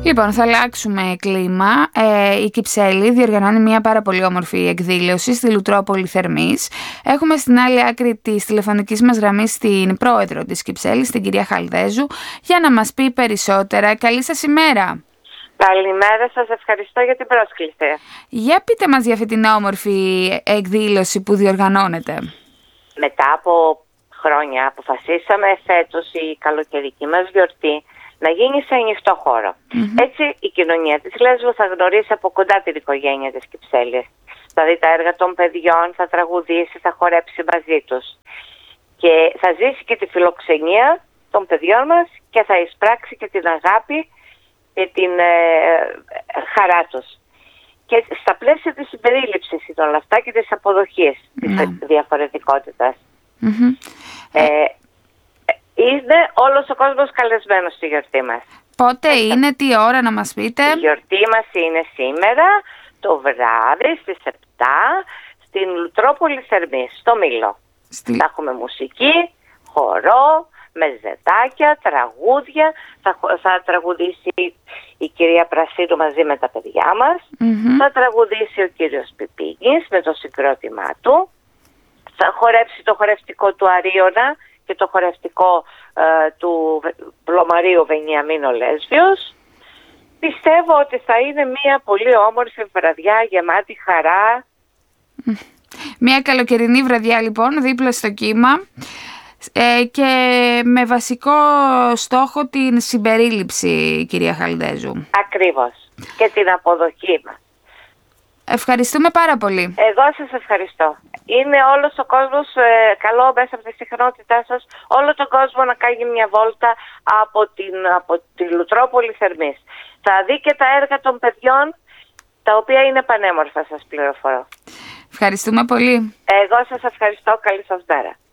Λοιπόν, θα αλλάξουμε κλίμα. Η Κυψέλη διοργανώνει μια πάρα πολύ όμορφη εκδήλωση στη Λουτρόπολη Θερμής. Έχουμε στην άλλη άκρη της τηλεφωνικής μας γραμμής την πρόεδρο της Κυψέλης, την κυρία Χαλδέζου, για να μας πει περισσότερα. Καλή σας ημέρα. Καλημέρα σας, ευχαριστώ για την πρόσκληση. Για πείτε μας για αυτή την όμορφη εκδήλωση που διοργανώνετε. Μετά από χρόνια αποφασίσαμε φέτος η καλοκαιρική μας γιορτή να γίνει σε ανοιχτό χώρο. Έτσι η κοινωνία της Λέσβου θα γνωρίσει από κοντά την οικογένεια της Κυψέλης. Θα δει τα έργα των παιδιών, θα τραγουδήσει, θα χορέψει μαζί τους. Και θα ζήσει και τη φιλοξενία των παιδιών μας και θα εισπράξει και την αγάπη και την χαρά τους. Και στα πλαίσια της συμπερίληψης είναι όλα αυτά και της αποδοχής της διαφορετικότητας. Είναι όλος ο κόσμος καλεσμένος στη γιορτή μας. Πότε είναι, τι ώρα να μας πείτε? Η γιορτή μας είναι σήμερα το βράδυ στις 7 στην Λουτρόπολη Θερμής, στο Μήλο. Θα έχουμε μουσική, χορό, μεζετάκια, τραγούδια. Θα τραγουδήσει η κυρία Πρασίνου μαζί με τα παιδιά μας. Θα τραγουδήσει ο κύριος Πιπίνης με το συγκρότημά του. Θα χορέψει το χορευτικό του Αρίωνα και το χορευτικό του Πλωμαρίου Βενιαμίνο Λέσβιος. Πιστεύω ότι θα είναι μια πολύ όμορφη βραδιά γεμάτη χαρά. Μια καλοκαιρινή βραδιά λοιπόν δίπλα στο κύμα και με βασικό στόχο την συμπερίληψη, κυρία Χαλδέζου. Ακριβώς. Και την αποδοχή μας. Ευχαριστούμε πάρα πολύ. Εγώ σας ευχαριστώ. Είναι όλος ο κόσμος, καλό μέσα από τη συχνότητά σας, όλο τον κόσμο να κάνει μια βόλτα από τη Λουτρόπολη Θερμής. Θα δει και τα έργα των παιδιών, τα οποία είναι πανέμορφα, σας πληροφορώ. Ευχαριστούμε πολύ. Εγώ σας ευχαριστώ. Καλή σας μέρα.